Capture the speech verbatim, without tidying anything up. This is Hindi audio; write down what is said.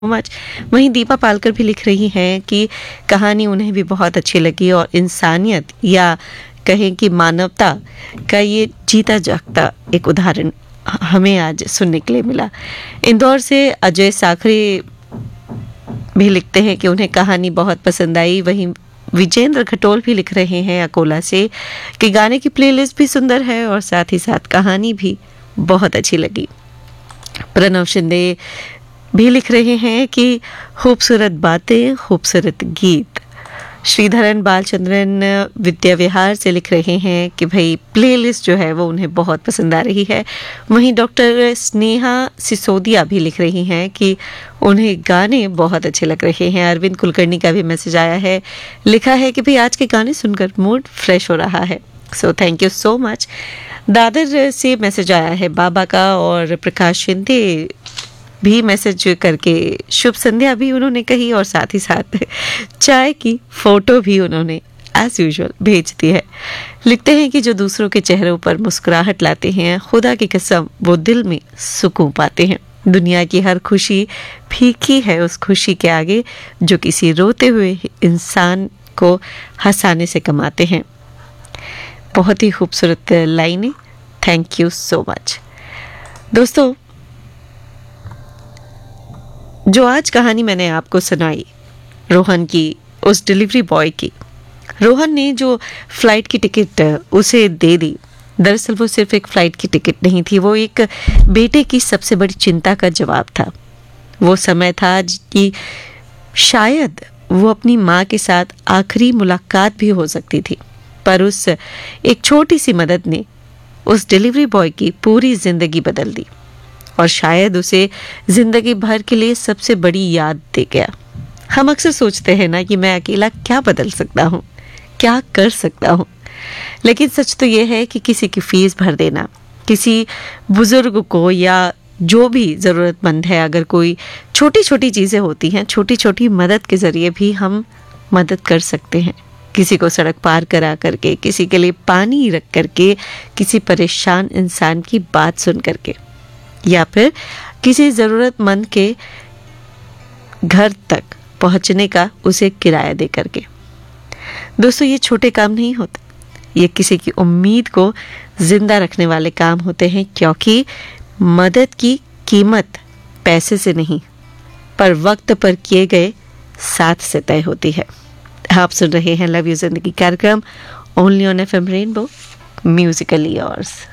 मच। वहीं दीपा पालकर भी लिख रही हैं कि कहानी उन्हें भी बहुत अच्छी लगी और इंसानियत या कहें कि मानवता का ये जीता जागता एक उदाहरण हमें आज सुनने के लिए मिला। इंदौर से अजय साखरे भी लिखते हैं कि उन्हें कहानी बहुत पसंद आई। वहीं विजेंद्र खटोल भी लिख रहे हैं अकोला से कि गाने की प्लेलिस्ट भी सुंदर है और साथ ही साथ कहानी भी बहुत अच्छी लगी। प्रणव शिंदे भी लिख रहे हैं कि खूबसूरत बातें, खूबसूरत गीत। श्रीधरन बालचंद्रन विद्या विहार से लिख रहे हैं कि भाई प्लेलिस्ट जो है वो उन्हें बहुत पसंद आ रही है। वहीं डॉक्टर स्नेहा सिसोदिया भी लिख रही हैं कि उन्हें गाने बहुत अच्छे लग रहे हैं। अरविंद कुलकर्णी का भी मैसेज आया है, लिखा है कि भाई आज के गाने सुनकर मूड फ्रेश हो रहा है। So thank you so much. Dadar से मैसेज आया है बाबा का और प्रकाश शिंदे भी मैसेज करके शुभ संध्या भी उन्होंने कही और साथ ही साथ चाय की फोटो भी उन्होंने एज यूजुअल भेज दी है। लिखते हैं कि जो दूसरों के चेहरों पर मुस्कुराहट लाते हैं, खुदा की कसम वो दिल में सुकून पाते हैं। दुनिया की हर खुशी फीकी है उस खुशी के आगे जो किसी रोते हुए इंसान को हंसाने से कमाते हैं। बहुत ही खूबसूरत लाइनें, थैंक यू सो मच। दोस्तों, जो आज कहानी मैंने आपको सुनाई रोहन की, उस डिलीवरी बॉय की, रोहन ने जो फ्लाइट की टिकट उसे दे दी, दरअसल वो सिर्फ एक फ्लाइट की टिकट नहीं थी, वो एक बेटे की सबसे बड़ी चिंता का जवाब था। वो समय था कि शायद वो अपनी माँ के साथ आखिरी मुलाकात भी हो सकती थी, पर उस एक छोटी सी मदद ने उस डिलीवरी बॉय की पूरी जिंदगी बदल दी और शायद उसे जिंदगी भर के लिए सबसे बड़ी याद दे गया। हम अक्सर सोचते हैं ना कि मैं अकेला क्या बदल सकता हूँ, क्या कर सकता हूँ, लेकिन सच तो ये है कि किसी की फीस भर देना, किसी बुजुर्ग को या जो भी ज़रूरतमंद है, अगर कोई छोटी छोटी चीज़ें होती हैं, छोटी छोटी मदद के ज़रिए भी हम मदद कर सकते हैं। किसी को सड़क पार करा करके, किसी के लिए पानी रख करके, किसी परेशान इंसान की बात सुन करके, या फिर किसी ज़रूरतमंद के घर तक पहुंचने का उसे किराया दे करके। दोस्तों, ये छोटे काम नहीं होते, ये किसी की उम्मीद को जिंदा रखने वाले काम होते हैं, क्योंकि मदद की कीमत पैसे से नहीं पर वक्त पर किए गए साथ से तय होती है। आप सुन रहे हैं लव यू जिंदगी कार्यक्रम only on F M rainbow, Musically yours.